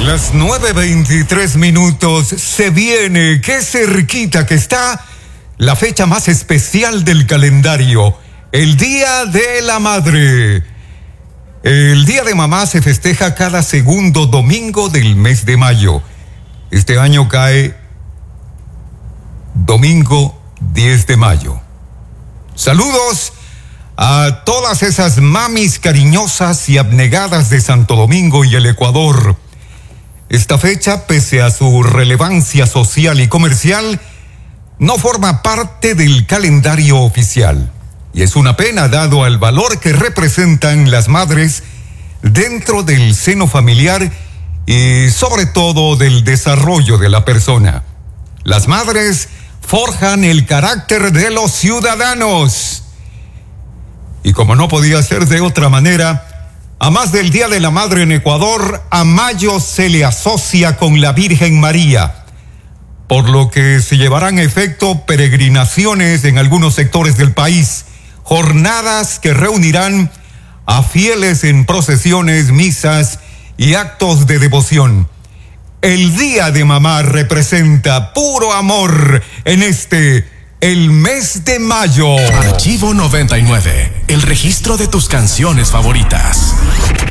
Las 9:23 se viene, qué cerquita que está la fecha más especial del calendario, el Día de la Madre. El Día de Mamá se festeja cada segundo domingo del mes de mayo. Este año cae domingo 10 de mayo. Saludos a todas esas mamis cariñosas y abnegadas de Santo Domingo y el Ecuador. Esta fecha, pese a su relevancia social y comercial, no forma parte del calendario oficial. Y es una pena dado al valor que representan las madres dentro del seno familiar y sobre todo del desarrollo de la persona. Las madres forjan el carácter de los ciudadanos. Y como no podía ser de otra manera, a más del Día de la Madre en Ecuador, a mayo se le asocia con la Virgen María, por lo que se llevarán a efecto peregrinaciones en algunos sectores del país, jornadas que reunirán a fieles en procesiones, misas y actos de devoción. El Día de Mamá representa puro amor en el mes de mayo. Archivo 99, el registro de tus canciones favoritas.